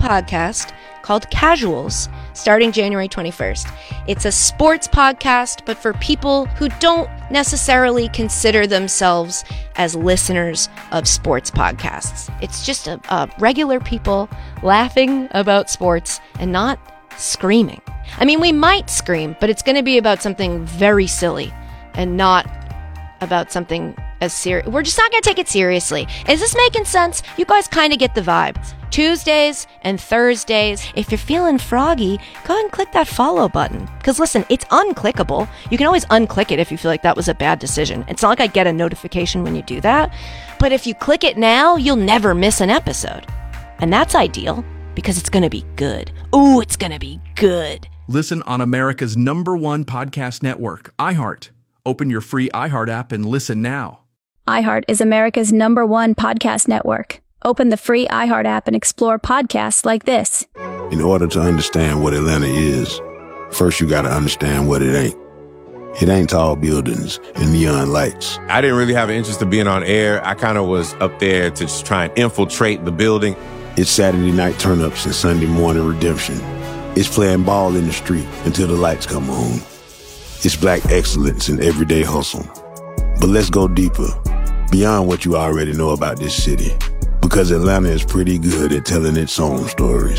podcast called Casuals, starting January 21st. It's a sports podcast, but for people who don't necessarily consider themselves as listeners of sports podcasts. It's just a regular people laughing about sports and not screaming. I mean, we might scream, but it's going to be about something very silly and not about something as serious. We're just not going to take it seriously. Is this making sense? You guys kind of get the vibe. Tuesdays and Thursdays. If you're feeling froggy, go ahead and click that follow button. Because listen, it's unclickable. You can always unclick it if you feel like that was a bad decision. It's not like I get a notification when you do that. But if you click it now, you'll never miss an episode. And that's ideal because it's going to be good. Ooh, it's going to be good. Listen on America's #1 podcast network, iHeart. Open your free iHeart app and listen now. iHeart is America's #1 podcast network. Open the free iHeart app and explore podcasts like this. In order to understand what Atlanta is, first you got to understand what it ain't. It ain't tall buildings and neon lights. I didn't really have an interest in being on air. I kind of was up there to just try and infiltrate the building. It's Saturday night turn-ups and Sunday morning redemption. It's playing ball in the street until the lights come on. It's black excellence in everyday hustle. But let's go deeper, beyond what you already know about this city. Because Atlanta is pretty good at telling its own stories.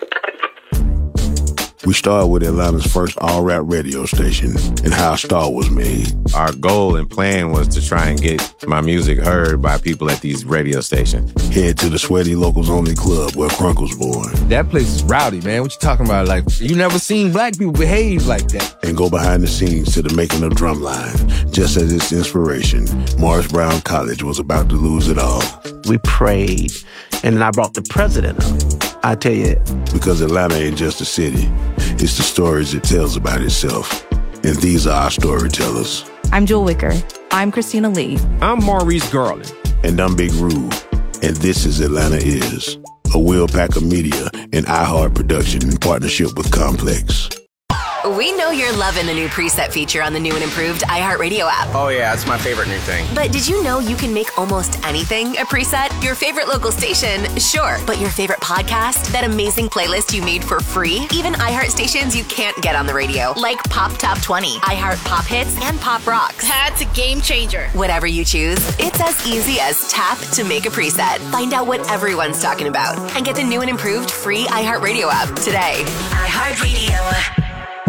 We started with Atlanta's first all-rap radio station and how a star was made. Our goal and plan was to try and get my music heard by people at these radio stations. Head to the Sweaty Locals Only Club where Crunk was born. That place is rowdy, man. What you talking about? Like, you never seen black people behave like that. And go behind the scenes to the making of Drumline. Just as its inspiration, Morris Brown College was about to lose it all. We prayed, and then I brought the president up. I tell you. Because Atlanta ain't just a city. It's the stories it tells about itself. And these are our storytellers. I'm Jewel Wicker. I'm Christina Lee. I'm Maurice Garland. And I'm Big Rube. And this is Atlanta Is, a Will Packer Media and iHeart production in partnership with Complex. We know you're loving the new preset feature on the new and improved iHeartRadio app. Oh yeah, it's my favorite new thing. But did you know you can make almost anything a preset? Your favorite local station? Sure. But your favorite podcast? That amazing playlist you made for free? Even iHeart stations you can't get on the radio, like Pop Top 20, iHeart Pop Hits, and Pop Rocks. That's a game changer. Whatever you choose, it's as easy as tap to make a preset. Find out what everyone's talking about and get the new and improved free iHeartRadio app today. iHeartRadio.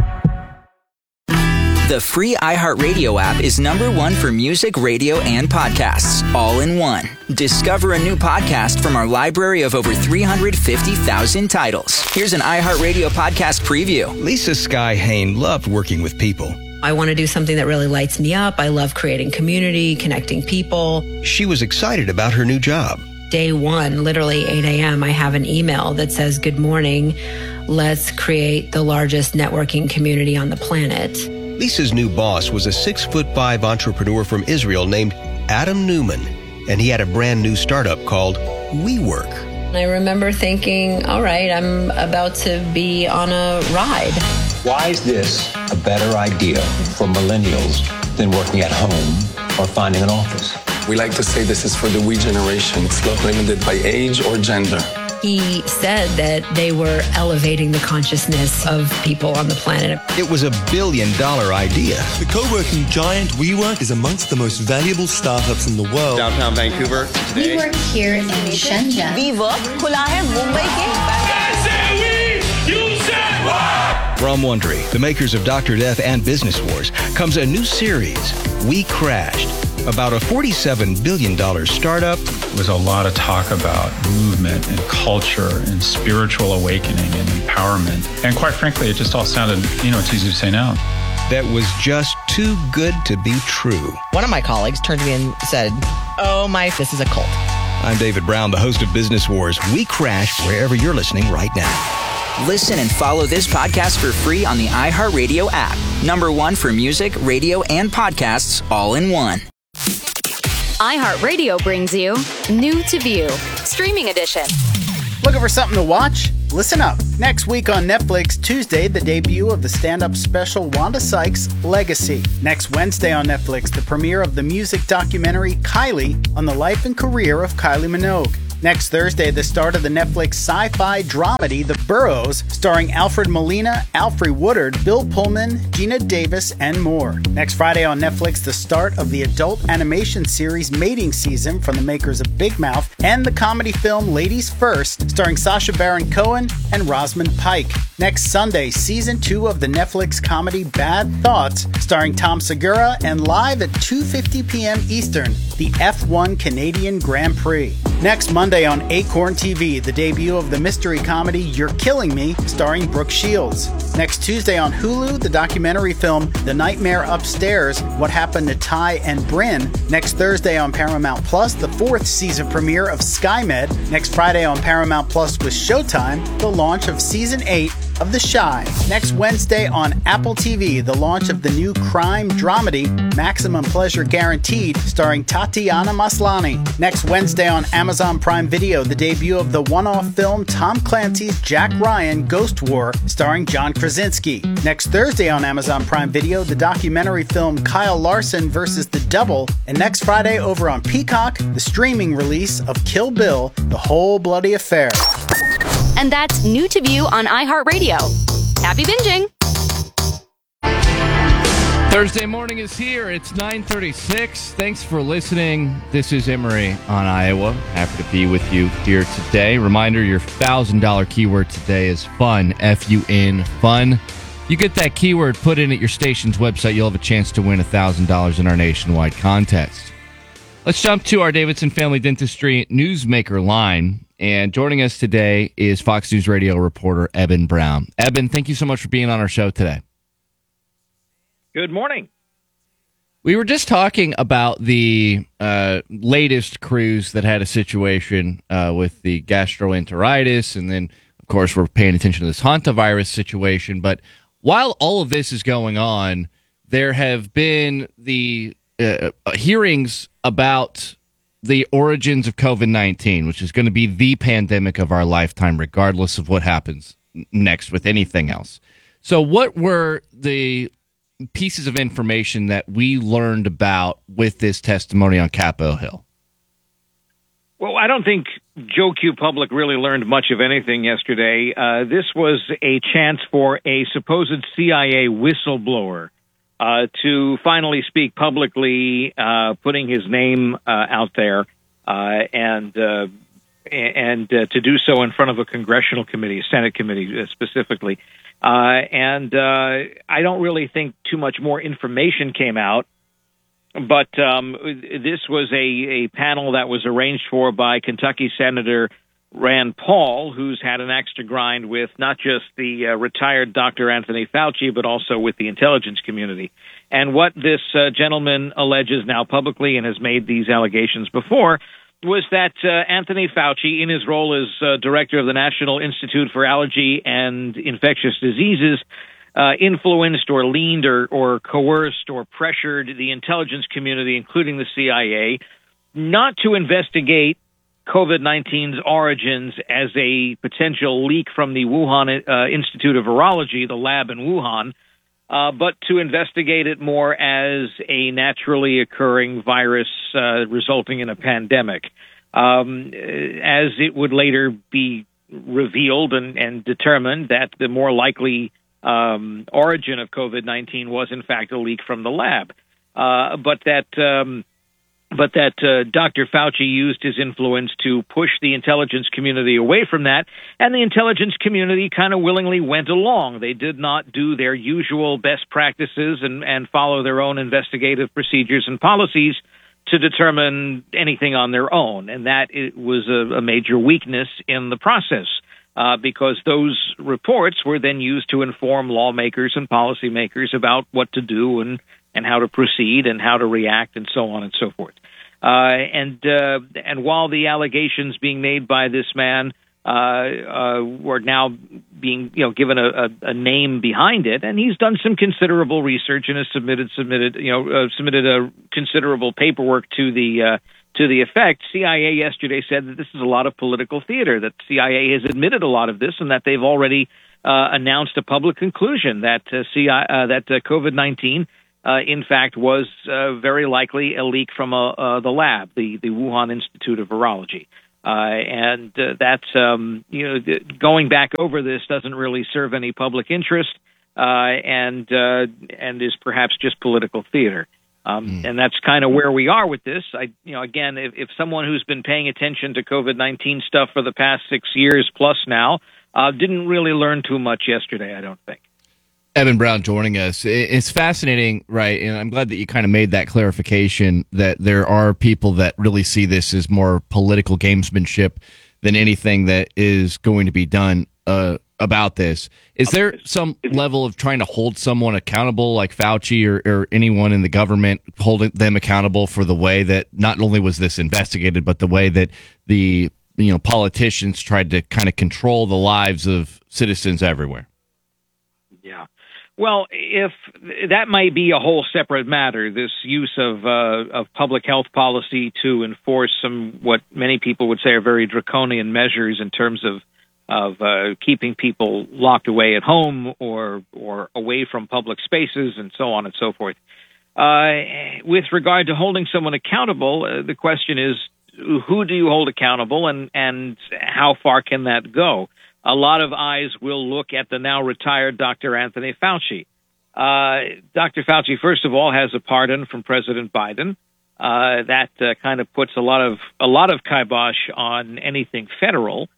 The free iHeartRadio app is #1 for music, radio, and podcasts, all in one. Discover a new podcast from our library of over 350,000 titles. Here's an iHeartRadio podcast preview. Lisa Sky Hain loved working with people. I want to do something that really lights me up. I love creating community, connecting people. She was excited about her new job. Day one, literally 8 a.m., I have an email that says, "Good morning. Let's create the largest networking community on the planet." Lisa's new boss was a 6'5" entrepreneur from Israel named Adam Newman, and he had a brand new startup called WeWork. I remember thinking, all right, I'm about to be on a ride. Why is this a better idea for millennials than working at home or finding an office? We like to say this is for the we generation. It's not limited by age or gender. He said that they were elevating the consciousness of people on the planet. It was a $1 billion idea. The co-working giant WeWork is amongst the most valuable startups in the world. Downtown Vancouver today. We work here in Shenzhen. WeWork खुला है मुंबई के। From Wondery, the makers of Dr. Death and Business Wars, comes a new series, We Crashed, about a $47 billion startup. There was a lot of talk about movement and culture and spiritual awakening and empowerment. And quite frankly, it just all sounded, it's easy to say now. That was just too good to be true. One of my colleagues turned to me and said, this is a cult. I'm David Brown, the host of Business Wars. We Crashed wherever you're listening right now. Listen and follow this podcast for free on the iHeartRadio app. #1 for music, radio, and podcasts, all in one. iHeartRadio brings you New to View, Streaming Edition. Looking for something to watch? Listen up. Next week on Netflix, Tuesday, the debut of the stand-up special Wanda Sykes' Legacy. Next Wednesday on Netflix, the premiere of the music documentary Kylie on the life and career of Kylie Minogue. Next Thursday, the start of the Netflix sci-fi dramedy The Burrows, starring Alfred Molina, Alfre Woodard, Bill Pullman, Gina Davis, and more. Next Friday on Netflix, the start of the adult animation series Mating Season from the makers of Big Mouth, and the comedy film Ladies First, starring Sacha Baron Cohen and Rosamund Pike. Next Sunday, Season 2 of the Netflix comedy Bad Thoughts, starring Tom Segura, and live at 2:50 p.m. Eastern, the F1 Canadian Grand Prix. Next Monday on Acorn TV, the debut of the mystery comedy You're Killing Me, starring Brooke Shields. Next Tuesday on Hulu, the documentary film The Nightmare Upstairs, What Happened to Ty and Bryn. Next Thursday on Paramount Plus, the 4th season premiere of SkyMed. Next Friday on Paramount Plus with Showtime, the launch of Season 8 of The Chi. Next Wednesday on Apple TV, the launch of the new crime dramedy Maximum Pleasure Guaranteed, starring Tatiana Maslany. Next Wednesday on Amazon Prime Video, the debut of the one-off film Tom Clancy's Jack Ryan Ghost War, starring John Krasinski. Next Thursday on Amazon Prime Video, the documentary film Kyle Larson vs. the Devil. And next Friday over on Peacock, the streaming release of Kill Bill, The Whole Bloody Affair. And that's New to View on iHeartRadio. Happy binging! Thursday morning is here. It's 9:36. Thanks for listening. This is Emory on Iowa. Happy to be with you here today. Reminder, your $1,000 keyword today is fun, F-U-N, fun. You get that keyword put in at your station's website, you'll have a chance to win $1,000 in our nationwide contest. Let's jump to our Davidson Family Dentistry Newsmaker line. And joining us today is Fox News Radio reporter Eben Brown. Eben, thank you so much for being on our show today. Good morning. We were just talking about the latest cruise that had a situation with the gastroenteritis, and then, of course, we're paying attention to this hantavirus situation. But while all of this is going on, there have been the hearings about the origins of COVID-19, which is going to be the pandemic of our lifetime, regardless of what happens next with anything else. So what were the pieces of information that we learned about with this testimony on Capitol Hill? Well, I don't think Joe Q. Public really learned much of anything yesterday. This was a chance for a supposed CIA whistleblower to finally speak publicly, putting his name out there, and to do so in front of a congressional committee, a Senate committee specifically. And I don't really think too much more information came out, but this was a panel that was arranged for by Kentucky Senator Rand Paul, who's had an axe to grind with not just the retired Dr. Anthony Fauci, but also with the intelligence community. And what this gentleman alleges now publicly, and has made these allegations before, was that Anthony Fauci, in his role as director of the National Institute for Allergy and Infectious Diseases, influenced or leaned or coerced or pressured the intelligence community, including the CIA, not to investigate COVID-19's origins as a potential leak from the Wuhan Institute of Virology, the lab in Wuhan, but to investigate it more as a naturally occurring virus resulting in a pandemic. As it would later be revealed and determined that the more likely origin of COVID-19 was, in fact, a leak from the lab. But that Dr. Fauci used his influence to push the intelligence community away from that, and the intelligence community kind of willingly went along. They did not do their usual best practices and follow their own investigative procedures and policies to determine anything on their own, and that was a major weakness in the process, because those reports were then used to inform lawmakers and policymakers about what to do and how to proceed and how to react and so on and so forth. And while the allegations being made by this man were now being given a name behind it, and he's done some considerable research and has submitted a considerable paperwork to the effect. CIA yesterday said that this is a lot of political theater, that CIA has admitted a lot of this, and that they've already announced a public conclusion that COVID-19 in fact, was very likely a leak from the lab, the Wuhan Institute of Virology. And that's going back over this doesn't really serve any public interest, and is perhaps just political theater. And that's kind of where we are with this. Again, if someone who's been paying attention to COVID-19 stuff for the past 6 years plus now didn't really learn too much yesterday, I don't think. Eben Brown joining us. It's fascinating, right? And I'm glad that you kind of made that clarification that there are people that really see this as more political gamesmanship than anything that is going to be done about this. Is there some level of trying to hold someone accountable, like Fauci or anyone in the government, holding them accountable for the way that not only was this investigated, but the way that the politicians tried to kind of control the lives of citizens everywhere? Yeah. Well, if that might be a whole separate matter, this use of public health policy to enforce some what many people would say are very draconian measures in terms of keeping people locked away at home or away from public spaces and so on and so forth. With regard to holding someone accountable, the question is, who do you hold accountable and how far can that go? A lot of eyes will look at the now retired Dr. Anthony Fauci. Dr. Fauci, first of all, has a pardon from President Biden. That kind of puts a lot of kibosh on anything federal.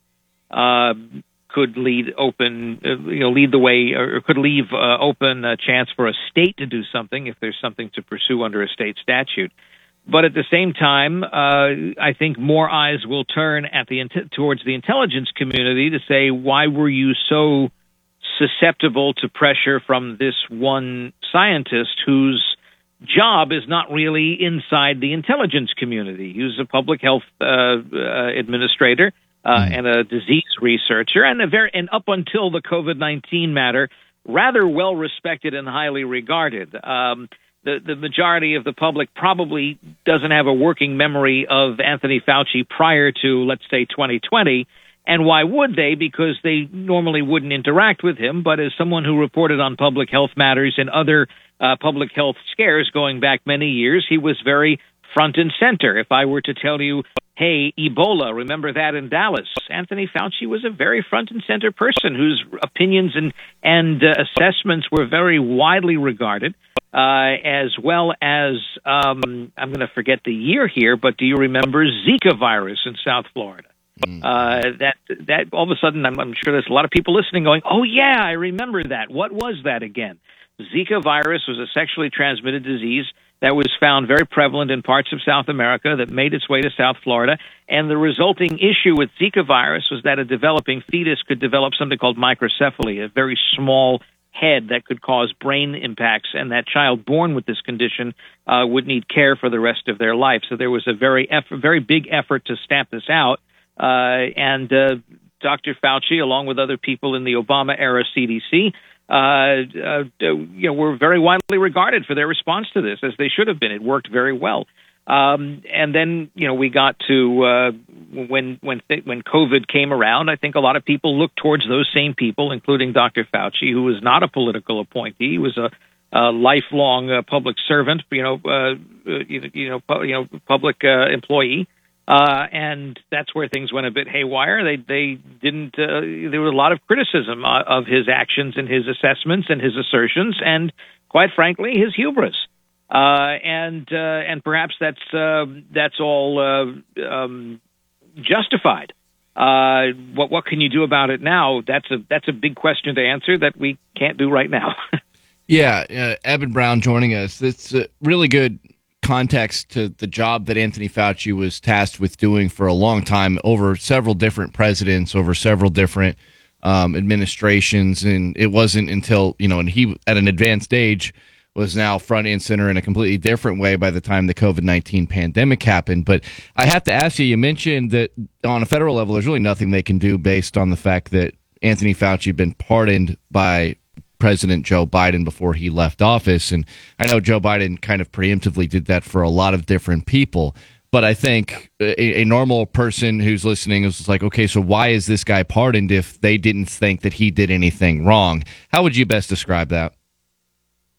Could lead the way, or could leave open a chance for a state to do something if there's something to pursue under a state statute. But at the same time, I think more eyes will turn towards the intelligence community to say, why were you so susceptible to pressure from this one scientist whose job is not really inside the intelligence community? He was a public health administrator and a disease researcher, and up until the COVID-19 matter, rather well respected and highly regarded. The majority of the public probably doesn't have a working memory of Anthony Fauci prior to, let's say, 2020. And why would they? Because they normally wouldn't interact with him. But as someone who reported on public health matters and other public health scares going back many years, he was very front and center. If I were to tell you, hey, Ebola, remember that in Dallas? Anthony Fauci was a very front and center person whose opinions and assessments were very widely regarded. As well as, I'm going to forget the year here, but do you remember Zika virus in South Florida? That all of a sudden, I'm sure there's a lot of people listening going, oh yeah, I remember that. What was that again? Zika virus was a sexually transmitted disease that was found very prevalent in parts of South America that made its way to South Florida. And the resulting issue with Zika virus was that a developing fetus could develop something called microcephaly, a very small head that could cause brain impacts, and that child born with this condition would need care for the rest of their life. So there was a very big effort to stamp this out, and Dr. Fauci, along with other people in the Obama-era CDC, were very widely regarded for their response to this, as they should have been. It worked very well. And then, we got to when COVID came around, I think a lot of people looked towards those same people, including Dr. Fauci, who was not a political appointee. He was a lifelong public servant, public employee. And that's where things went a bit haywire. They didn't. There was a lot of criticism of his actions and his assessments and his assertions, and quite frankly, his hubris. And perhaps that's all justified. What can you do about it now? That's a big question to answer that we can't do right now. Yeah, Eben Brown joining us. It's a really good context to the job that Anthony Fauci was tasked with doing for a long time, over several different presidents, over several different administrations, and it wasn't until and he at an advanced age was now front and center in a completely different way by the time the COVID-19 pandemic happened. But I have to ask you, you mentioned that on a federal level, there's really nothing they can do based on the fact that Anthony Fauci had been pardoned by President Joe Biden before he left office. And I know Joe Biden kind of preemptively did that for a lot of different people. But I think a normal person who's listening is like, okay, so why is this guy pardoned if they didn't think that he did anything wrong? How would you best describe that?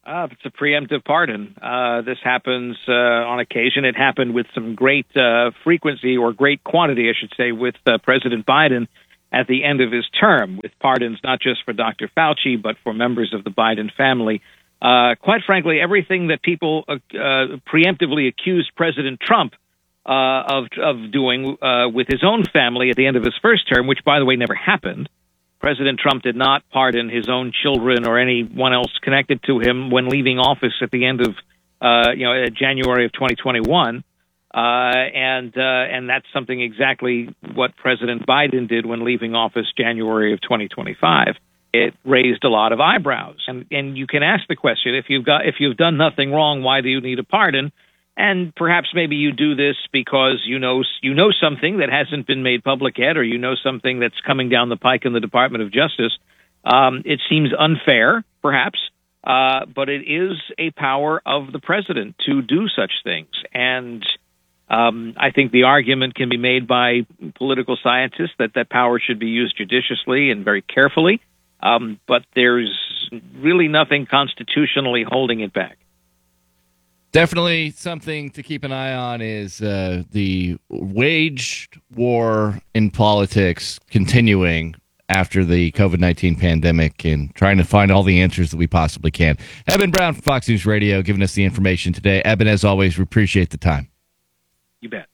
It's a preemptive pardon. This happens on occasion. It happened with some great frequency, or great quantity, I should say, with President Biden at the end of his term, with pardons not just for Dr. Fauci, but for members of the Biden family. Quite frankly, everything that people preemptively accused President Trump of doing with his own family at the end of his first term, which, by the way, never happened. President Trump did not pardon his own children or anyone else connected to him when leaving office at the end of January of 2021, and that's something exactly what President Biden did when leaving office January of 2025. It raised a lot of eyebrows, and you can ask the question: if you've done nothing wrong, why do you need a pardon? And perhaps maybe you do this because you know something that hasn't been made public yet, or you know something that's coming down the pike in the Department of Justice. It seems unfair, perhaps, but it is a power of the president to do such things. And I think the argument can be made by political scientists that power should be used judiciously and very carefully, but there's really nothing constitutionally holding it back. Definitely something to keep an eye on is the waged war in politics continuing after the COVID-19 pandemic, and trying to find all the answers that we possibly can. Eben Brown from Fox News Radio giving us the information today. Eben, as always, we appreciate the time. You bet.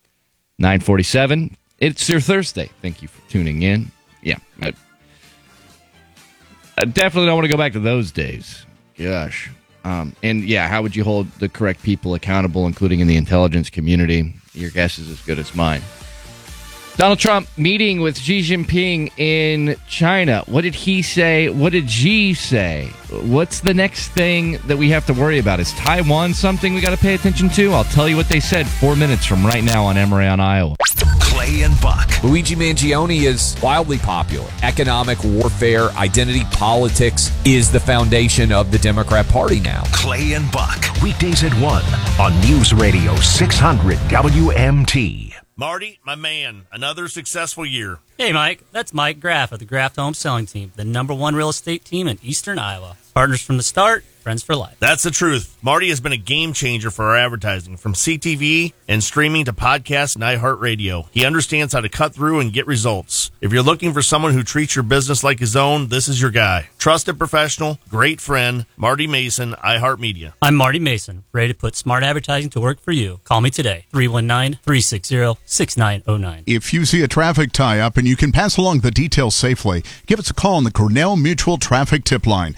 9:47. It's your Thursday. Thank you for tuning in. Yeah. I definitely don't want to go back to those days. Gosh. And yeah, how would you hold the correct people accountable, including in the intelligence community? Your guess is as good as mine. Donald Trump meeting with Xi Jinping in China. What did he say? What did Xi say? What's the next thing that we have to worry about? Is Taiwan something we got to pay attention to? I'll tell you what they said 4 minutes from right now on Emory on Iowa. Clay and Buck. Luigi Mangione is wildly popular. Economic warfare, identity politics is the foundation of the Democrat Party now. Clay and Buck, weekdays at 1 on News Radio 600 WMT. Marty, my man, another successful year. Hey, Mike. That's Mike Graff of the Graff Home Selling Team, the #1 real estate team in Eastern Iowa. Partners from the start, friends for life. That's the truth. Marty has been a game changer for our advertising, from CTV and streaming to podcasts and iHeartRadio. He understands how to cut through and get results. If you're looking for someone who treats your business like his own, this is your guy. Trusted professional, great friend, Marty Mason, iHeartMedia. I'm Marty Mason, ready to put smart advertising to work for you. Call me today, 319-360-6909. If you see a traffic tie-up and you can pass along the details safely, give us a call on the Cornell Mutual Traffic Tip Line,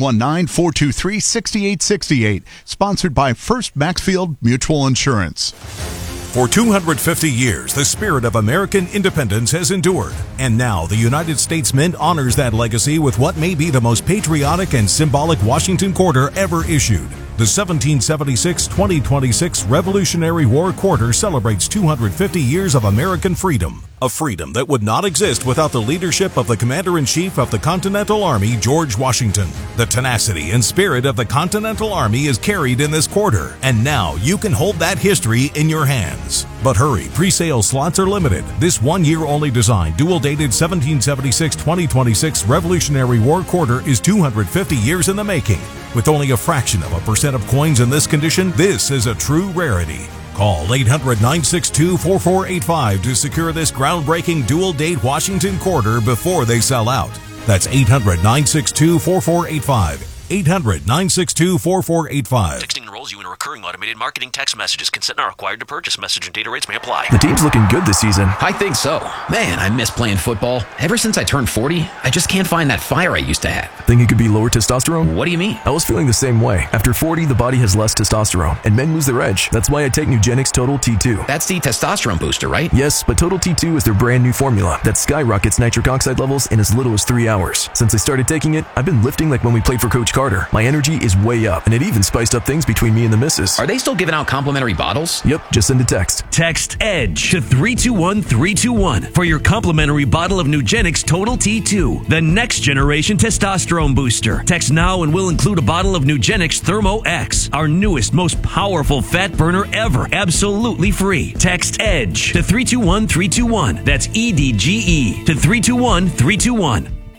319-423-6868, sponsored by First Maxfield Mutual Insurance. For 250 years, the spirit of American independence has endured, and now the United States Mint honors that legacy with what may be the most patriotic and symbolic Washington Quarter ever issued. The 1776-2026 Revolutionary War Quarter celebrates 250 years of American freedom, a freedom that would not exist without the leadership of the Commander-in-Chief of the Continental Army, George Washington. The tenacity and spirit of the Continental Army is carried in this quarter, and now you can hold that history in your hands. But hurry, pre-sale slots are limited. This one-year-only design, dual-dated 1776-2026 Revolutionary War Quarter is 250 years in the making. With only a fraction of a percent of coins in this condition, this is a true rarity. Call 800-962-4485 to secure this groundbreaking dual-date Washington Quarter before they sell out. That's 800-962-4485. 800-962-4485. Texting enrolls you in a recurring automated marketing text messages. Consent not required to purchase. Message and data rates may apply. The team's looking good this season. I think so. Man, I miss playing football. Ever since I turned 40, I just can't find that fire I used to have. Think it could be lower testosterone? What do you mean? I was feeling the same way. After 40, the body has less testosterone, and men lose their edge. That's why I take Nugenix Total T2. That's the testosterone booster, right? Yes, but Total T2 is their brand new formula that skyrockets nitric oxide levels in as little as 3 hours. Since I started taking it, I've been lifting like when we played for Coach Carter. My energy is way up, and it even spiced up things between me and the missus. Are they still giving out complimentary bottles? Yep, just send a text. Text EDGE to 321-321 for your complimentary bottle of Nugenix Total T2, the next generation testosterone booster. Text now and we'll include a bottle of Nugenix Thermo X, our newest, most powerful fat burner ever, absolutely free. Text EDGE to 321-321. That's EDGE to 321-321.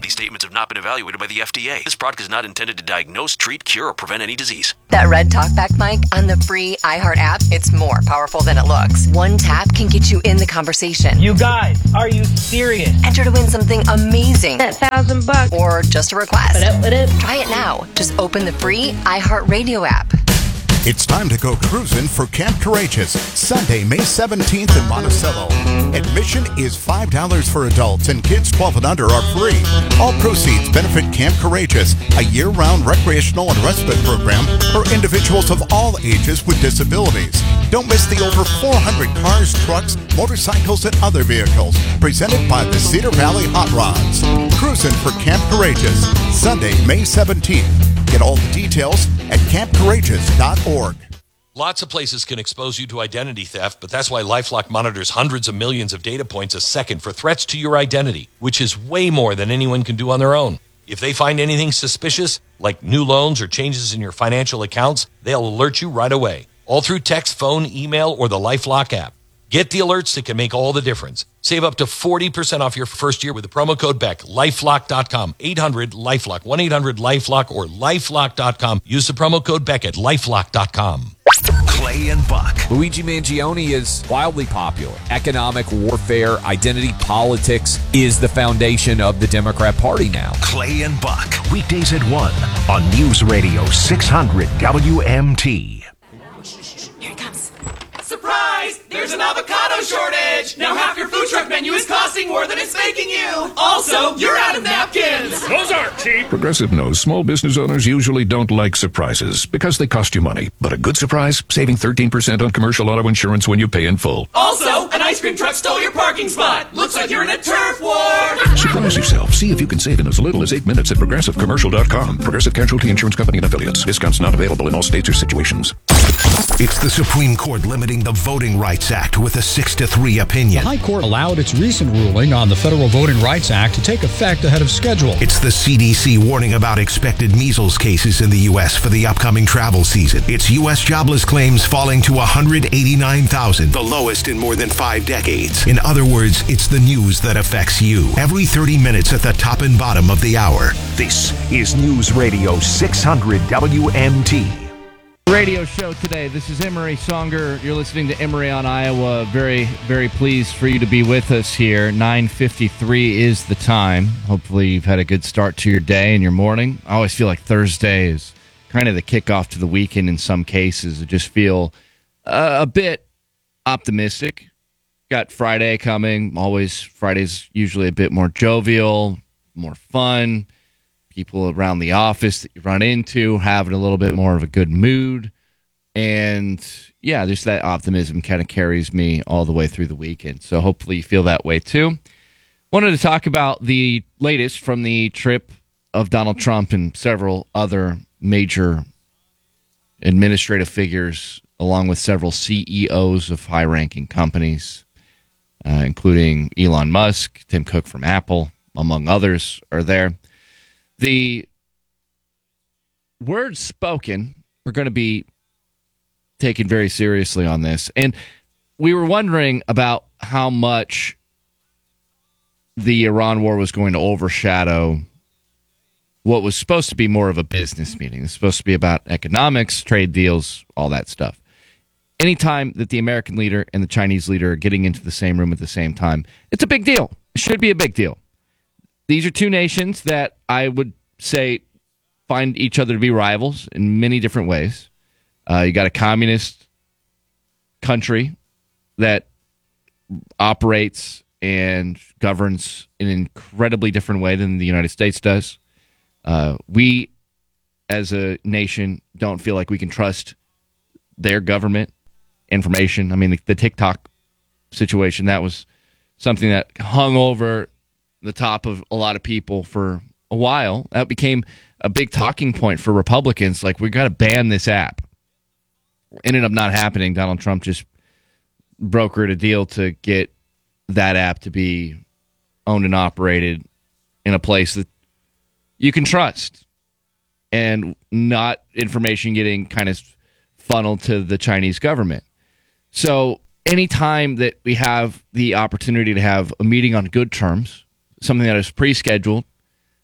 These statements have not been evaluated by the FDA. This product is not intended to diagnose, treat, cure, or prevent any disease. That red talkback mic on the free iHeart app, it's more powerful than it looks. One tap can get you in the conversation. You guys, are you serious? Enter to win something amazing. That $1,000. Or just a request. Try it now. Just open the free iHeartRadio app. It's time to go cruising for Camp Courageous, Sunday, May 17th in Monticello. Admission is $5 for adults, and kids 12 and under are free. All proceeds benefit Camp Courageous, a year-round recreational and respite program for individuals of all ages with disabilities. Don't miss the over 400 cars, trucks, motorcycles, and other vehicles presented by the Cedar Valley Hot Rods. Cruising for Camp Courageous, Sunday, May 17th. Get all the details at campcourageous.org. Lots of places can expose you to identity theft, but that's why LifeLock monitors hundreds of millions of data points a second for threats to your identity, which is way more than anyone can do on their own. If they find anything suspicious, like new loans or changes in your financial accounts, they'll alert you right away, all through text, phone, email, or the LifeLock app. Get the alerts that can make all the difference. Save up to 40% off your first year with the promo code BECK. LifeLock.com. 800-LifeLock. 1-800-LifeLock or LifeLock.com. Use the promo code BECK at LifeLock.com. Clay and Buck. Luigi Mangione is wildly popular. Economic warfare, identity politics is the foundation of the Democrat Party now. Clay and Buck. Weekdays at 1 on News Radio 600 WMT. Here it comes. Surprise! There's an avocado shortage! Now half your food truck menu is costing more than it's making you! Also, you're out of napkins! Those aren't cheap! Progressive knows small business owners usually don't like surprises because they cost you money. But a good surprise? Saving 13% on commercial auto insurance when you pay in full. Also, an ice cream truck stole your parking spot! Looks like you're in a turf war! Surprise yourself. See if you can save in as little as 8 minutes at ProgressiveCommercial.com. Progressive Casualty Insurance Company and Affiliates. Discounts not available in all states or situations. It's the Supreme Court limiting the Voting Rights Act with a 6-3 opinion. The High Court allowed its recent ruling on the Federal Voting Rights Act to take effect ahead of schedule. It's the CDC warning about expected measles cases in the U.S. for the upcoming travel season. It's U.S. jobless claims falling to 189,000, the lowest in more than 5 decades. In other words, it's the news that affects you. Every 30 minutes at the top and bottom of the hour. This is News Radio 600 WMT. Radio show today. This is Emery Songer. You're listening to Emery on Iowa. Very, very pleased for you to be with us here. 9:53 is the time. Hopefully you've had a good start to your day and your morning. I always feel like Thursday is kind of the kickoff to the weekend in some cases. I just feel a bit optimistic. Got Friday coming. Friday's usually a bit more jovial, more fun. People around the office that you run into having a little bit more of a good mood. And, yeah, just that optimism kind of carries me all the way through the weekend. So hopefully you feel that way, too. Wanted to talk about the latest from the trip of Donald Trump and several other major administrative figures, along with several CEOs of high-ranking companies, including Elon Musk, Tim Cook from Apple, among others, are there. The words spoken are going to be taken very seriously on this. And we were wondering about how much the Iran war was going to overshadow what was supposed to be more of a business meeting. It's supposed to be about economics, trade deals, all that stuff. Anytime that the American leader and the Chinese leader are getting into the same room at the same time, it's a big deal. It should be a big deal. These are two nations that I would say find each other to be rivals in many different ways. You got a communist country that operates and governs in an incredibly different way than the United States does. We, as a nation, don't feel like we can trust their government information. I mean, the TikTok situation, that was something that hung over the top of a lot of people for a while. That became a big talking point for Republicans. Like, we got to ban this app. Ended up not happening. Donald Trump just brokered a deal to get that app to be owned and operated in a place that you can trust and not information getting kind of funneled to the Chinese government. So anytime that we have the opportunity to have a meeting on good terms, something that is pre-scheduled,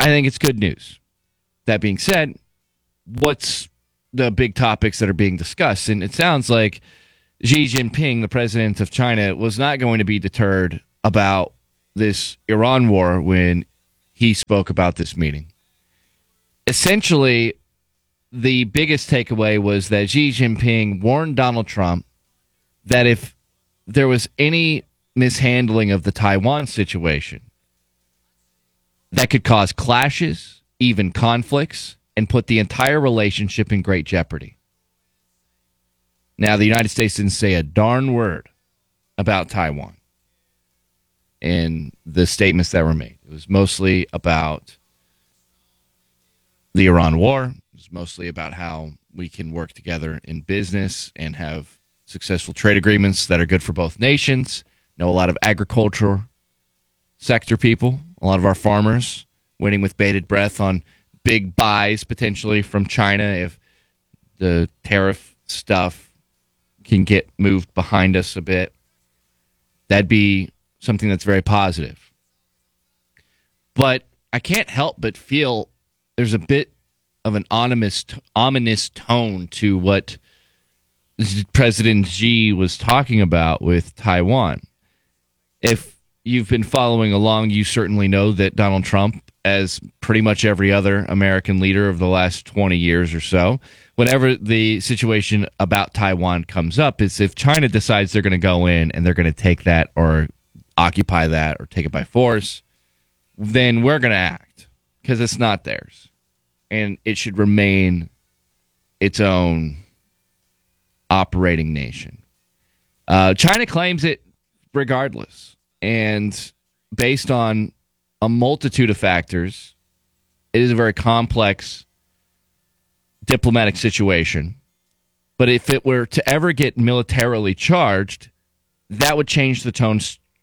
I think it's good news. That being said, what's the big topics that are being discussed? And it sounds like Xi Jinping, the president of China, was not going to be deterred about this Iran war when he spoke about this meeting. Essentially, the biggest takeaway was that Xi Jinping warned Donald Trump that if there was any mishandling of the Taiwan situation, that could cause clashes, even conflicts, and put the entire relationship in great jeopardy. Now, the United States didn't say a darn word about Taiwan in the statements that were made. It was mostly about the Iran war. It was mostly about how we can work together in business and have successful trade agreements that are good for both nations. Know a lot of agriculture sector people, a lot of our farmers waiting with bated breath on big buys potentially from China if the tariff stuff can get moved behind us a bit. That'd be something that's very positive. But I can't help but feel there's a bit of an ominous tone to what President Xi was talking about with Taiwan. If you've been following along, you certainly know that Donald Trump, as pretty much every other American leader of the last 20 years or so, whenever the situation about Taiwan comes up, is if China decides they're going to go in and they're going to take that or occupy that or take it by force, then we're going to act because it's not theirs. And it should remain its own operating nation. China claims it regardless. And based on a multitude of factors, it is a very complex diplomatic situation. But if it were to ever get militarily charged, that would change the tone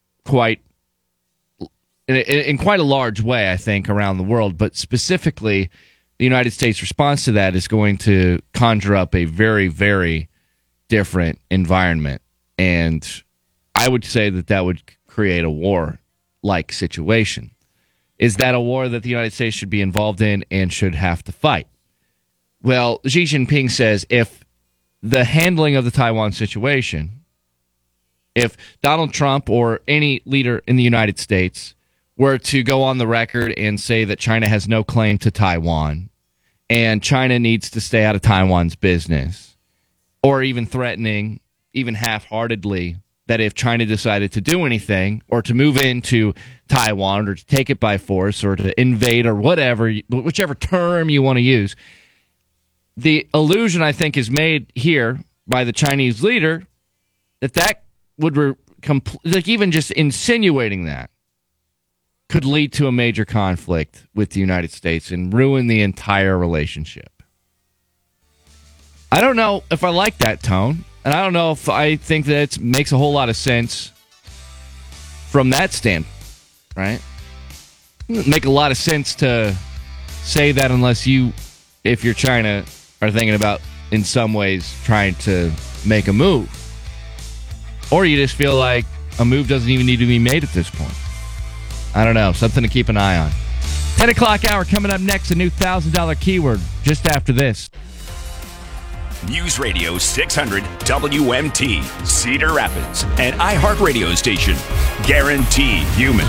in quite a large way, I think, around the world. But specifically, the United States response to that is going to conjure up a very, very different environment. And I would say that would create a war-like situation. Is that a war that the United States should be involved in and should have to fight? Well, Xi Jinping says if the handling of the Taiwan situation, if Donald Trump or any leader in the United States were to go on the record and say that China has no claim to Taiwan and China needs to stay out of Taiwan's business, or even threatening, even half-heartedly, that if China decided to do anything or to move into Taiwan or to take it by force or to invade or whatever, whichever term you want to use, the illusion, I think, is made here by the Chinese leader that would even just insinuating that could lead to a major conflict with the United States and ruin the entire relationship. I don't know if I like that tone, and I don't know if I think that it makes a whole lot of sense from that standpoint, right? It doesn't make a lot of sense to say that unless you, if you're China, are thinking about, in some ways, trying to make a move. Or you just feel like a move doesn't even need to be made at this point. I don't know. Something to keep an eye on. 10 o'clock hour coming up next, a new $1,000 keyword just after this. News Radio 600 WMT, Cedar Rapids, an iHeartRadio station. Guaranteed human.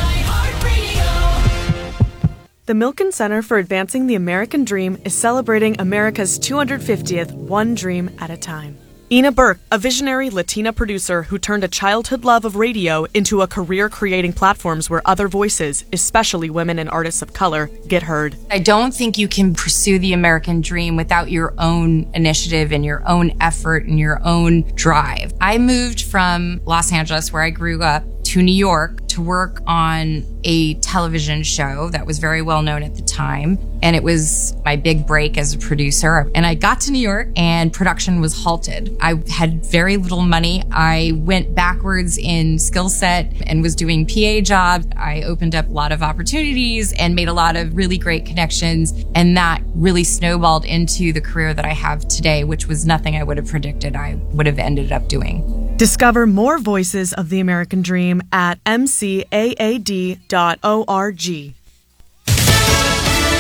The Milken Center for Advancing the American Dream is celebrating America's 250th One Dream at a Time. Ina Burke, a visionary Latina producer who turned a childhood love of radio into a career creating platforms where other voices, especially women and artists of color, get heard. I don't think you can pursue the American dream without your own initiative and your own effort and your own drive. I moved from Los Angeles, where I grew up, to New York to work on a television show that was very well known at the time. And it was my big break as a producer. And I got to New York and production was halted. I had very little money. I went backwards in skill set and was doing PA jobs. I opened up a lot of opportunities and made a lot of really great connections. And that really snowballed into the career that I have today, which was nothing I would have predicted I would have ended up doing. Discover more voices of the American dream at mcaad.org.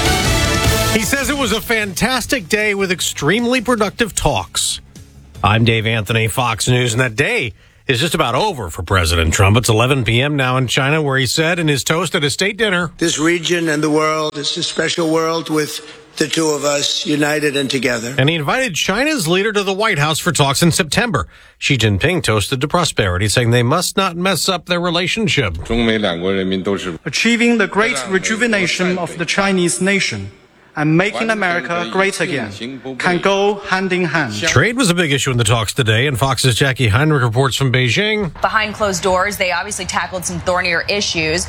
He says it was a fantastic day with extremely productive talks. I'm Dave Anthony, Fox News, and that day is just about over for President Trump. It's 11 p.m. now in China, where he said in his toast at a state dinner, "This region and the world is a special world with the two of us united and together." And he invited China's leader to the White House for talks in September. Xi Jinping toasted to prosperity, saying they must not mess up their relationship. Achieving the great rejuvenation of the Chinese nation and making America great again can go hand in hand. Trade was a big issue in the talks today, and Fox's Jackie Heinrich reports from Beijing. Behind closed doors, they obviously tackled some thornier issues.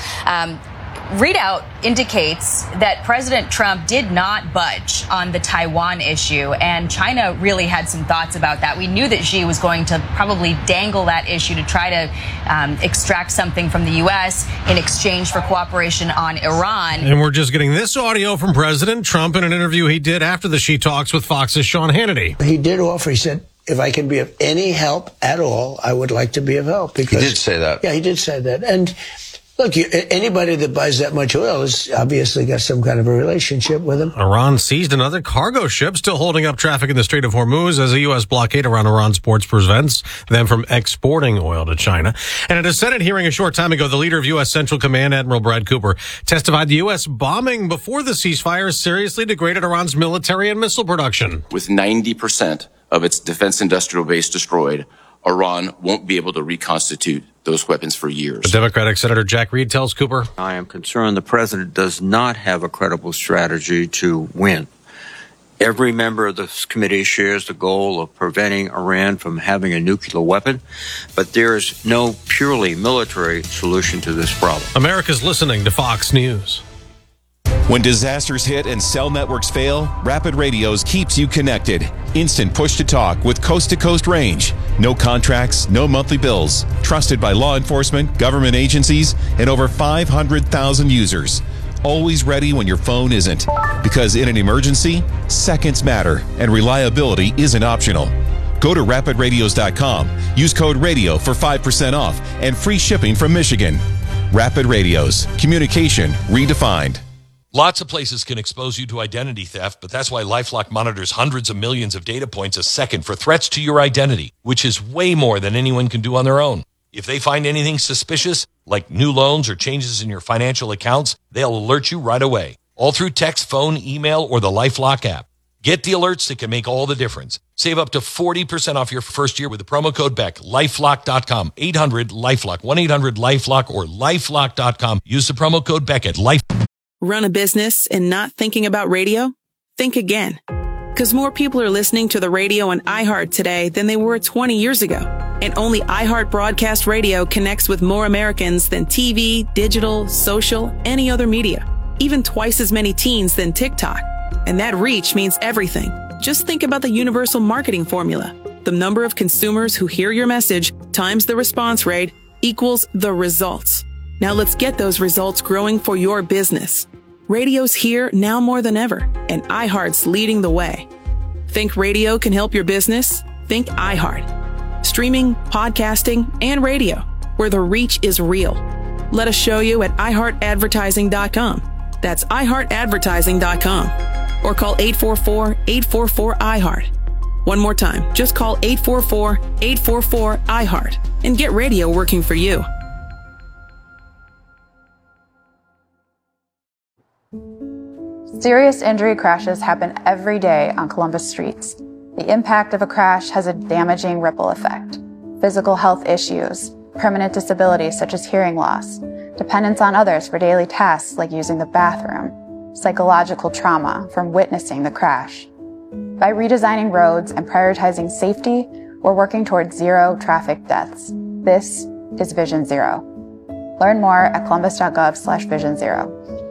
Readout indicates that President Trump did not budge on the Taiwan issue, and China really had some thoughts about that. We knew that Xi was going to probably dangle that issue to try to extract something from the U.S. in exchange for cooperation on Iran. And we're just getting this audio from President Trump in an interview he did after the Xi talks with Fox's Sean Hannity. He did offer, he said, if I can be of any help at all, I would like to be of help. Because, he did say that. Yeah, he did say that. And look, anybody that buys that much oil has obviously got some kind of a relationship with him. Iran seized another cargo ship, still holding up traffic in the Strait of Hormuz as a U.S. blockade around Iran's ports prevents them from exporting oil to China. And at a Senate hearing a short time ago, the leader of U.S. Central Command, Admiral Brad Cooper, testified the U.S. bombing before the ceasefire seriously degraded Iran's military and missile production. With 90% of its defense industrial base destroyed, Iran won't be able to reconstitute those weapons for years. The Democratic Senator Jack Reed tells Cooper, I am concerned the president does not have a credible strategy to win. Every member of this committee shares the goal of preventing Iran from having a nuclear weapon, but there is no purely military solution to this problem. America's listening to Fox News. When disasters hit and cell networks fail, Rapid Radios keeps you connected. Instant push-to-talk with coast-to-coast range. No contracts, no monthly bills. Trusted by law enforcement, government agencies, and over 500,000 users. Always ready when your phone isn't. Because in an emergency, seconds matter, and reliability isn't optional. Go to rapidradios.com. Use code RADIO for 5% off and free shipping from Michigan. Rapid Radios. Communication redefined. Lots of places can expose you to identity theft, but that's why LifeLock monitors hundreds of millions of data points a second for threats to your identity, which is way more than anyone can do on their own. If they find anything suspicious, like new loans or changes in your financial accounts, they'll alert you right away, all through text, phone, email, or the LifeLock app. Get the alerts that can make all the difference. Save up to 40% off your first year with the promo code BECK. LifeLock.com, 800-LifeLock, 1-800-LifeLock, or LifeLock.com. Use the promo code BECK at Life. Run a business and not thinking about radio? Think again. Because more people are listening to the radio on iHeart today than they were 20 years ago. And only iHeart Broadcast Radio connects with more Americans than TV, digital, social, any other media. Even twice as many teens than TikTok. And that reach means everything. Just think about the universal marketing formula. The number of consumers who hear your message times the response rate equals the results. Now let's get those results growing for your business. Radio's here now more than ever, and iHeart's leading the way. Think radio can help your business? Think iHeart. Streaming, podcasting, and radio, where the reach is real. Let us show you at iHeartAdvertising.com. That's iHeartAdvertising.com. Or call 844-844-iHeart. One more time, just call 844-844-iHeart and get radio working for you. Serious injury crashes happen every day on Columbus streets. The impact of a crash has a damaging ripple effect. Physical health issues, permanent disabilities such as hearing loss, dependence on others for daily tasks like using the bathroom, psychological trauma from witnessing the crash. By redesigning roads and prioritizing safety, we're working towards zero traffic deaths. This is Vision Zero. Learn more at columbus.gov/Vision Zero.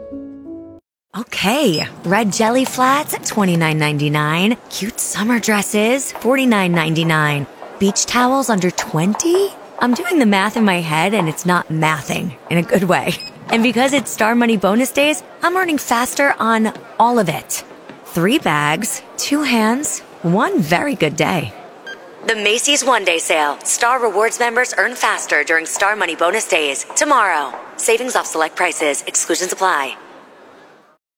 Okay, red jelly flats at $29.99. Cute summer dresses, $49.99. Beach towels under $20? I'm doing the math in my head and it's not mathing in a good way. And because it's Star Money bonus days, I'm earning faster on all of it. 3 bags, 2 hands, 1 very good day. The Macy's One Day Sale. Star Rewards members earn faster during Star Money bonus days. Tomorrow. Savings off select prices. Exclusions apply.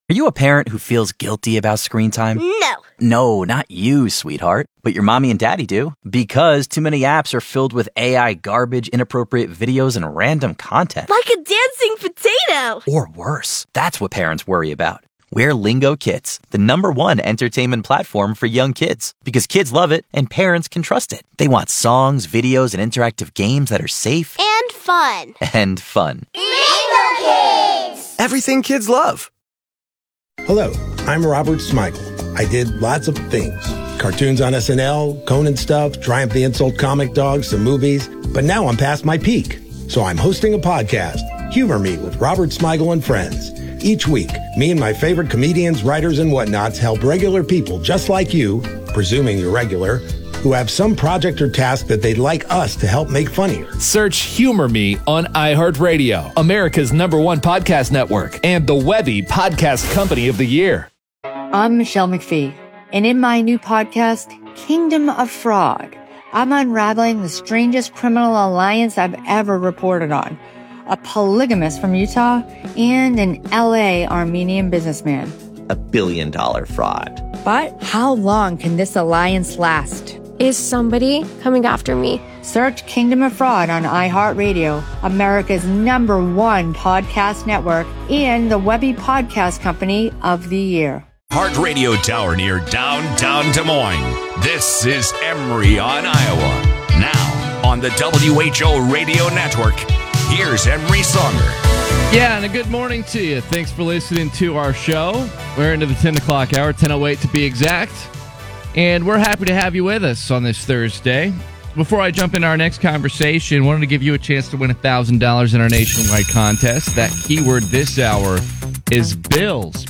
Are you a parent who feels guilty about screen time? No. No, not you, sweetheart. But your mommy and daddy do. Because too many apps are filled with AI garbage, inappropriate videos, and random content. Like a dancing potato. Or worse. That's what parents worry about. We're Lingo Kids, the #1 entertainment platform for young kids. Because kids love it and parents can trust it. They want songs, videos, and interactive games that are safe. And fun. And fun. Lingo Kids! Everything kids love. Hello, I'm Robert Smigel. I did lots of things. Cartoons on SNL, Conan stuff, Triumph the Insult Comic Dogs, some movies. But now I'm past my peak. So I'm hosting a podcast, Humor Me with Robert Smigel and Friends. Each week, me and my favorite comedians, writers, and whatnots help regular people just like you, presuming you're regular, who have some project or task that they'd like us to help make funnier. Search Humor Me on iHeartRadio, America's #1 podcast network, and the Webby Podcast Company of the Year. I'm Michelle McPhee, and in my new podcast, Kingdom of Fraud, I'm unraveling the strangest criminal alliance I've ever reported on. A polygamist from Utah and an LA Armenian businessman. $1 billion fraud. But how long can this alliance last? Is somebody coming after me? Search Kingdom of Fraud on iHeartRadio, America's #1 podcast network, and the Webby Podcast Company of the Year. Heart Radio Tower near downtown Des Moines. This is Emory on Iowa. Now on the WHO Radio Network, here's Emory Songer. Yeah, and a good morning to you. Thanks for listening to our show. We're into the 10 o'clock hour, 10:08 to be exact. And we're happy to have you with us on this Thursday. Before I jump into our next conversation, I wanted to give you a chance to win $1,000 in our nationwide contest. That keyword this hour is bills,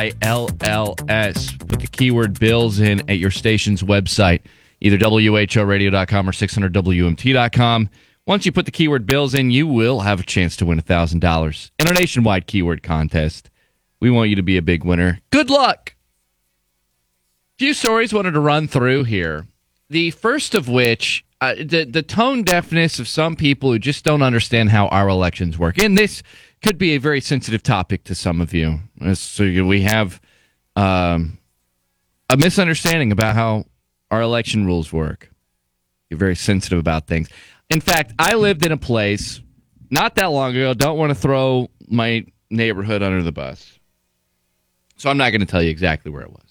BILLS. Put the keyword bills in at your station's website, either WHOradio.com or 600WMT.com. Once you put the keyword bills in, you will have a chance to win $1,000 in our nationwide keyword contest. We want you to be a big winner. Good luck! Few stories wanted to run through here. The first of which, the tone deafness of some people who just don't understand how our elections work. And this could be a very sensitive topic to some of you. So we have a misunderstanding about how our election rules work. You're very sensitive about things. In fact, I lived in a place not that long ago. Don't want to throw my neighborhood under the bus. So I'm not going to tell you exactly where it was.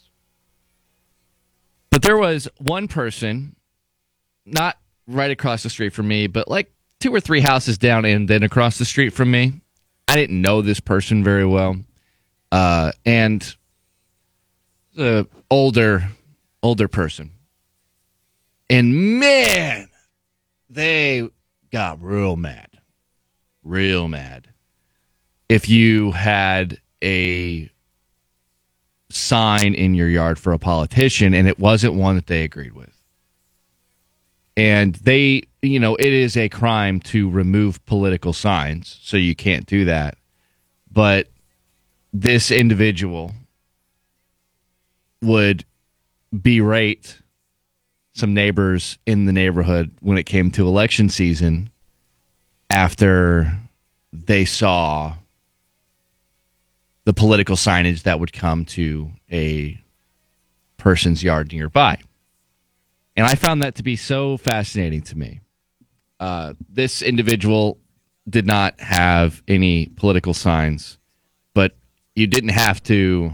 But there was one person, not right across the street from me, but like 2 or 3 houses down and then across the street from me. I didn't know this person very well. And the older person. And man, they got real mad. Real mad. If you had a sign in your yard for a politician and it wasn't one that they agreed with. And they, it is a crime to remove political signs, so you can't do that. But this individual would berate some neighbors in the neighborhood when it came to election season after they saw the political signage that would come to a person's yard nearby. And I found that to be so fascinating to me. This individual did not have any political signs, but you didn't have to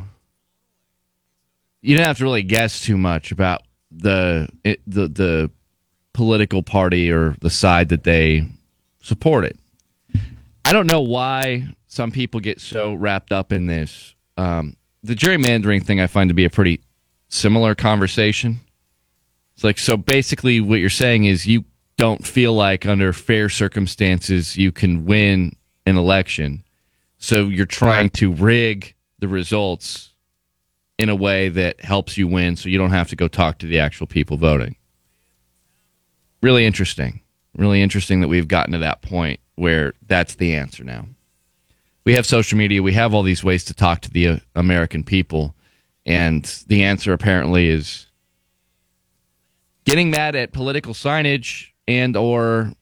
really guess too much about the political party or the side that they supported. I don't know why some people get so wrapped up in this. The gerrymandering thing I find to be a pretty similar conversation. It's like, so basically what you're saying is you don't feel like under fair circumstances you can win an election. So you're trying to rig the results in a way that helps you win so you don't have to go talk to the actual people voting. Really interesting. Really interesting that we've gotten to that point where that's the answer now. We have social media. We have all these ways to talk to the American people. And the answer apparently is getting mad at political signage and or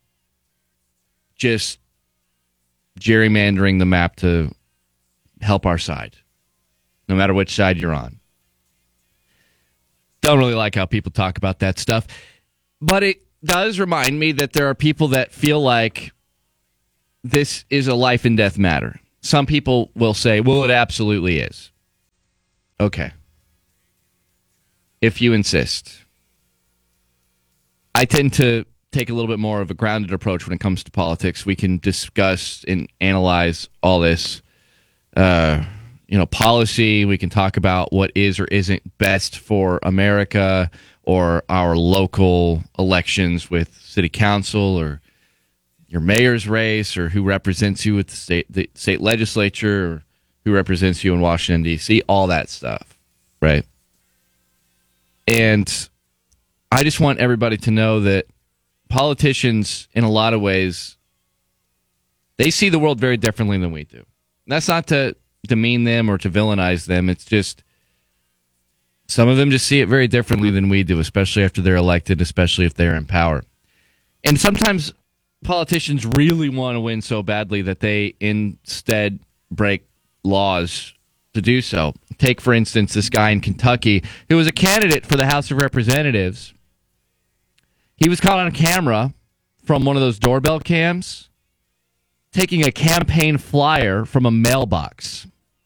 just gerrymandering the map to help our side. no matter which side you're on. Don't really like how people talk about that stuff. But it does remind me that there are people that feel like this is a life and death matter. Some people will say, well, it absolutely is. Okay. If you insist. I tend to take a little bit more of a grounded approach when it comes to politics. We can discuss and analyze all this, policy. We can talk about what is or isn't best for America or our local elections with city council or your mayor's race or who represents you with the state legislature or who represents you in Washington, D.C., all that stuff, right? And I just want everybody to know that politicians, in a lot of ways, they see the world very differently than we do. And that's not to demean them or to villainize them. It's just some of them just see it very differently than we do, especially after they're elected, especially if they're in power. And sometimes politicians really want to win so badly that they instead break laws to do so. Take, for instance, this guy in Kentucky who was a candidate for the House of Representatives. He was caught on camera from one of those doorbell cams taking a campaign flyer from a mailbox.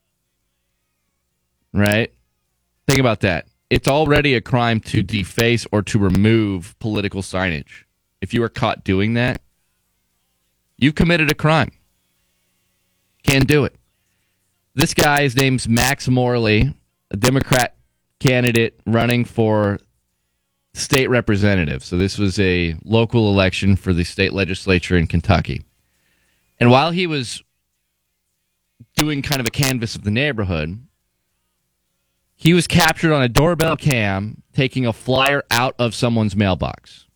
Right? Think about that. It's already a crime to deface or to remove political signage. If you are caught doing that, you've committed a crime. Can't do it. This guy, his name's Max Morley, a Democrat candidate running for state representative. So this was a local election for the state legislature in Kentucky. And while he was doing kind of a canvass of the neighborhood, he was captured on a doorbell cam taking a flyer out of someone's mailbox.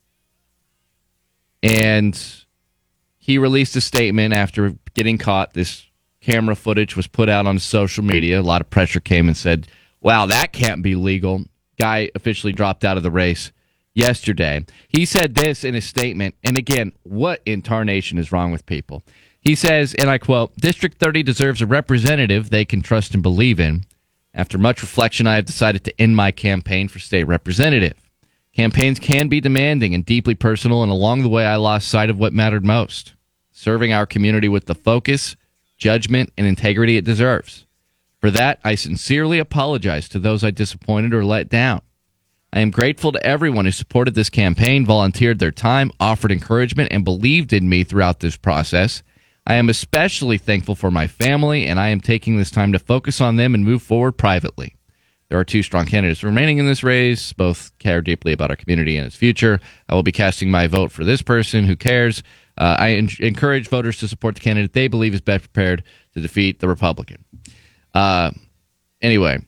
And he released a statement after getting caught. This camera footage was put out on social media. A lot of pressure came and said, wow, that can't be legal. Guy officially dropped out of the race yesterday. He said this in his statement, and again, what in tarnation is wrong with people? He says, and I quote, District 30 deserves a representative they can trust and believe in. After much reflection, I have decided to end my campaign for state representative. Campaigns can be demanding and deeply personal, and along the way, I lost sight of what mattered most, serving our community with the focus, judgment, and integrity it deserves. For that, I sincerely apologize to those I disappointed or let down. I am grateful to everyone who supported this campaign, volunteered their time, offered encouragement, and believed in me throughout this process. I am especially thankful for my family, and I am taking this time to focus on them and move forward privately. There are two strong candidates remaining in this race. Both care deeply about our community and its future. I will be casting my vote for this person who cares. I encourage voters to support the candidate they believe is best prepared to defeat the Republican. Anyway,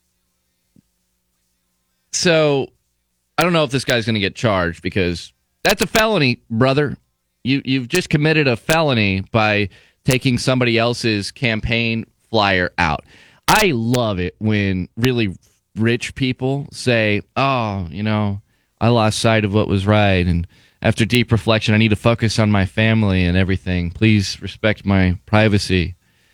so I don't know if this guy's going to get charged because that's a felony, brother. You've just committed a felony by taking somebody else's campaign flyer out. I love it when really rich people say, oh, I lost sight of what was right. And after deep reflection, I need to focus on my family and everything. Please respect my privacy.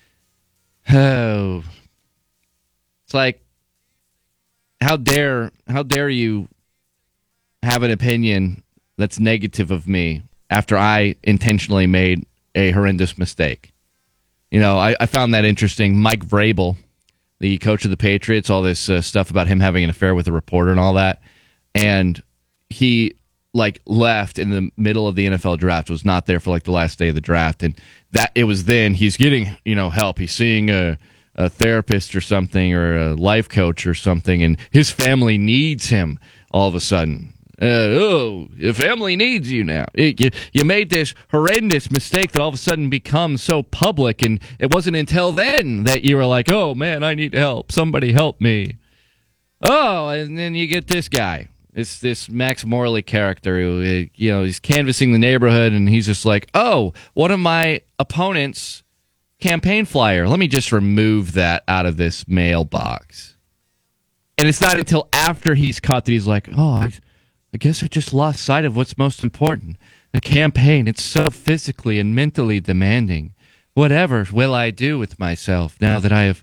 Oh, it's like, how dare you have an opinion that's negative of me after I intentionally made a horrendous mistake? I found that interesting. Mike Vrabel, the coach of the Patriots, all this stuff about him having an affair with a reporter and all that. And he left in the middle of the NFL draft, was not there for the last day of the draft. And that it was then he's getting, help. He's seeing a therapist or something or a life coach or something. And his family needs him all of a sudden. Your family needs you now. You made this horrendous mistake that all of a sudden becomes so public, and it wasn't until then that you were like, oh, man, I need help. Somebody help me. Oh, and then you get this guy. It's this Max Morley character who, he's canvassing the neighborhood, and he's just like, oh, one of my opponent's campaign flyer. Let me just remove that out of this mailbox. And it's not until after he's caught that he's like, oh, I guess I just lost sight of what's most important. The campaign, it's so physically and mentally demanding. Whatever will I do with myself now that I have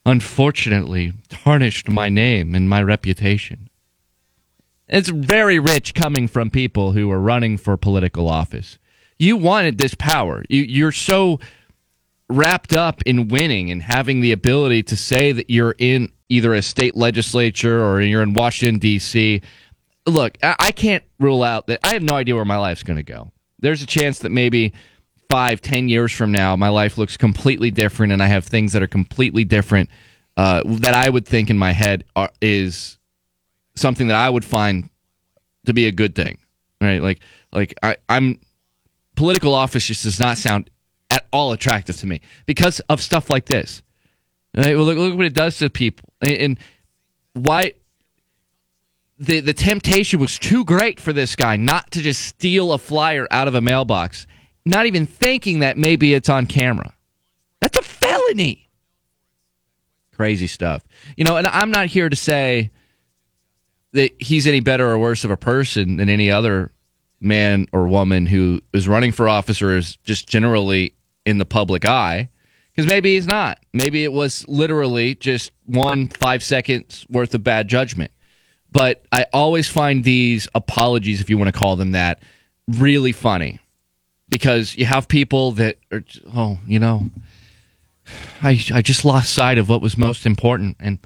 unfortunately tarnished my name and my reputation. It's very rich coming from people who are running for political office. You wanted this power. You're so wrapped up in winning and having the ability to say that you're in either a state legislature or you're in Washington, D.C. Look, I can't rule out that I have no idea where my life's going to go. There's a chance that maybe 5-10 years from now, my life looks completely different and I have things that are completely different that I would think in my head is something that I would find to be a good thing, right? I'm political office just does not sound at all attractive to me because of stuff like this. Right? Well, look what it does to people, and why the temptation was too great for this guy not to just steal a flyer out of a mailbox, not even thinking that maybe it's on camera. That's a felony. Crazy stuff, and I'm not here to say that he's any better or worse of a person than any other man or woman who is running for office or is just generally in the public eye, because maybe he's not. Maybe it was literally just 5 seconds worth of bad judgment. But I always find these apologies, if you want to call them that, really funny, because you have people that are, I just lost sight of what was most important. And,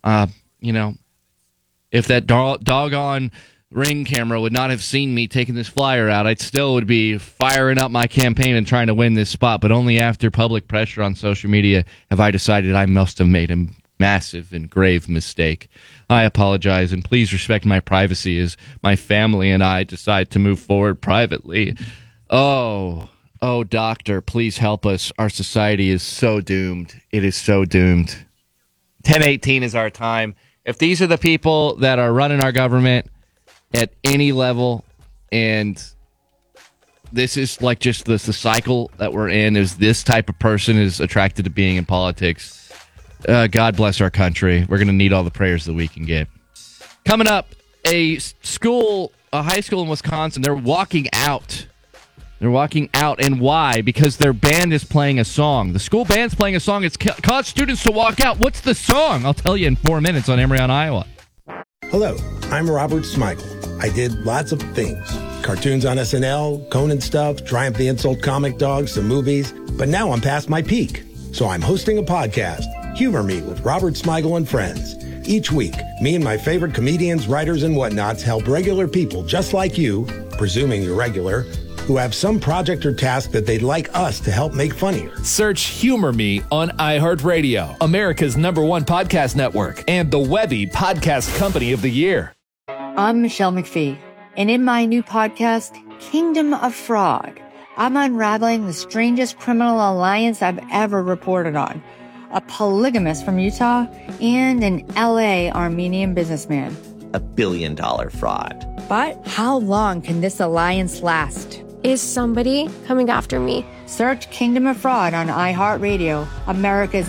if that doggone Ring camera would not have seen me taking this flyer out, I still would be firing up my campaign and trying to win this spot. But only after public pressure on social media have I decided I must have made a massive and grave mistake. I apologize, and please respect my privacy as my family and I decide to move forward privately. Oh, doctor, please help us. Our society is so doomed. It is so doomed. 10:18 is our time. If these are the people that are running our government at any level, and this is like just the cycle that we're in, is this type of person is attracted to being in politics, God bless our country. We're going to need all the prayers that we can get. Coming up, a high school in Wisconsin, they're walking out. They're walking out, and why? Because their band is playing a song. The school band's playing a song. It's caused students to walk out. What's the song? I'll tell you in 4 minutes on Emory on Iowa. Hello, I'm Robert Smigel. I did lots of things. Cartoons on SNL, Conan stuff, Triumph the Insult Comic Dog, some movies. But now I'm past my peak. So I'm hosting a podcast, Humor Me with Robert Smigel and Friends. Each week, me and my favorite comedians, writers, and whatnots help regular people just like you, presuming you're regular, who have some project or task that they'd like us to help make funnier. Search Humor Me on iHeartRadio, America's #1 podcast network, and the Webby Podcast Company of the Year. I'm Michelle McPhee, and in my new podcast, Kingdom of Frog, I'm unraveling the strangest criminal alliance I've ever reported on. A polygamist from Utah and an LA Armenian businessman. $1 billion fraud. But how long can this alliance last? Is somebody coming after me? Search Kingdom of Fraud on iHeartRadio, America's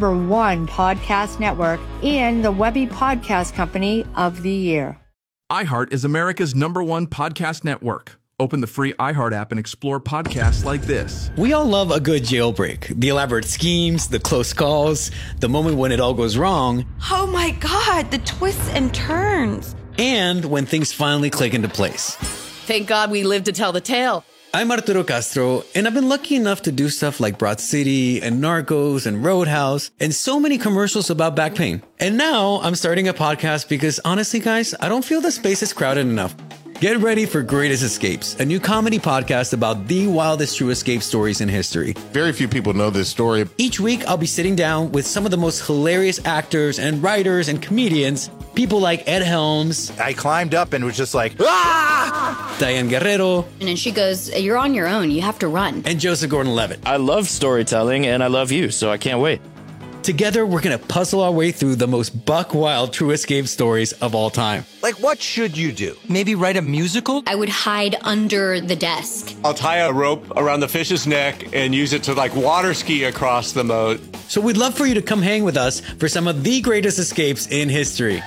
#1 podcast network, and the Webby Podcast Company of the Year. iHeart is America's #1 podcast network. Open the free iHeart app and explore podcasts like this. We all love a good jailbreak. The elaborate schemes, the close calls, the moment when it all goes wrong. Oh my God, the twists and turns. And when things finally click into place. Thank God we lived to tell the tale. I'm Arturo Castro, and I've been lucky enough to do stuff like Broad City and Narcos and Roadhouse and so many commercials about back pain. And now I'm starting a podcast because honestly, guys, I don't feel the space is crowded enough. Get ready for Greatest Escapes, a new comedy podcast about the wildest true escape stories in history. Very few people know this story. Each week, I'll be sitting down with some of the most hilarious actors and writers and comedians, people like Ed Helms. I climbed up and was just like, ah! Diane Guerrero. And then she goes, you're on your own. You have to run. And Joseph Gordon-Levitt. I love storytelling, and I love you, so I can't wait. Together, we're going to puzzle our way through the most buck-wild true escape stories of all time. Like, what should you do? Maybe write a musical? I would hide under the desk. I'll tie a rope around the fish's neck and use it to, water ski across the moat. So we'd love for you to come hang with us for some of the greatest escapes in history.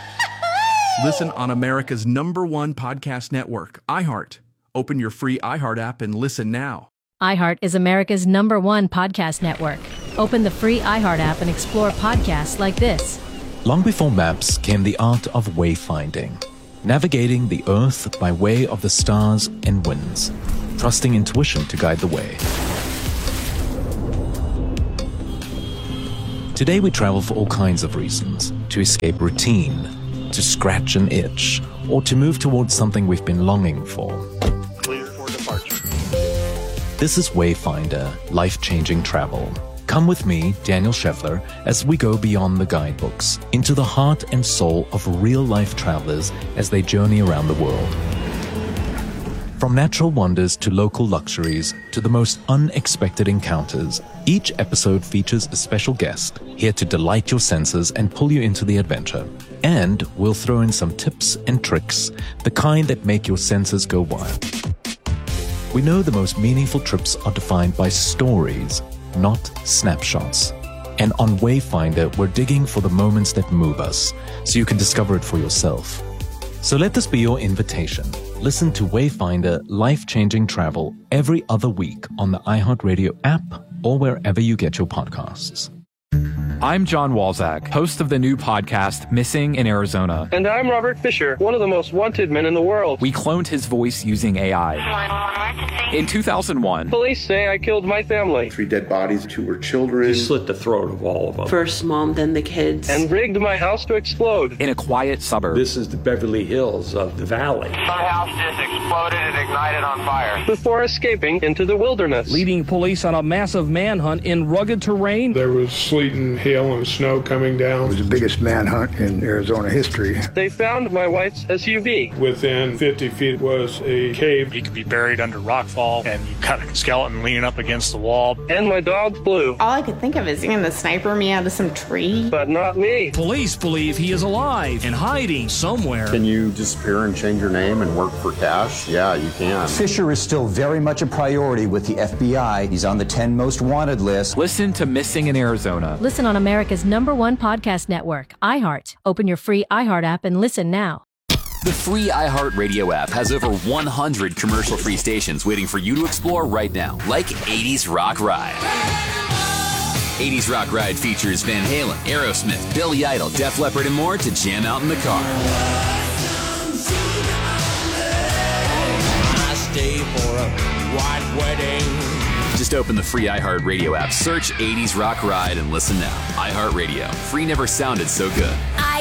Listen on America's #1 podcast network, iHeart. Open your free iHeart app and listen now. iHeart is America's #1 podcast network. Open the free iHeart app and explore podcasts like this. Long before maps came the art of wayfinding, navigating the earth by way of the stars and winds, trusting intuition to guide the way. Today we travel for all kinds of reasons: to escape routine, to scratch an itch, or to move towards something we've been longing for. Clear for departure. This is Wayfinder, life-changing travel. Come with me, Daniel Scheffler, as we go beyond the guidebooks, into the heart and soul of real-life travelers as they journey around the world. From natural wonders to local luxuries to the most unexpected encounters, each episode features a special guest here to delight your senses and pull you into the adventure. And we'll throw in some tips and tricks, the kind that make your senses go wild. We know the most meaningful trips are defined by stories, not snapshots. And on Wayfinder, we're digging for the moments that move us, so you can discover it for yourself. So let this be your invitation. Listen to Wayfinder Life-Changing Travel every other week on the iHeartRadio app or wherever you get your podcasts. I'm John Walzak, host of the new podcast, Missing in Arizona. And I'm Robert Fisher, one of the most wanted men in the world. We cloned his voice using AI. In 2001, police say I killed my family. 3 dead bodies, 2 were children. He slit the throat of all of them. First mom, then the kids. And rigged my house to explode. In a quiet suburb. This is the Beverly Hills of the valley. Some house just exploded and ignited on fire. Before escaping into the wilderness. Leading police on a massive manhunt in rugged terrain. There was sleet and hail and snow coming down. It was the biggest manhunt in Arizona history. They found my wife's SUV. Within 50 feet was a cave. He could be buried under rockfall, and you got a skeleton leaning up against the wall. And my dog Blue. All I could think of is seeing the sniper me out of some tree. But not me. Police believe he is alive and hiding somewhere. Can you disappear and change your name and work for cash? Yeah, you can. Fisher is still very much a priority with the FBI. He's on the 10 most wanted list. Listen to Missing in Arizona. Listen on America's #1 podcast network, iHeart. Open your free iHeart app and listen now. The free iHeartRadio app has over 100 commercial-free stations waiting for you to explore right now, like 80s Rock Ride. 80s Rock Ride features Van Halen, Aerosmith, Billy Idol, Def Leppard, and more to jam out in the car. I stay for a white wedding. Just open the free iHeartRadio app, search 80s Rock Ride, and listen now. iHeartRadio. Free never sounded so good.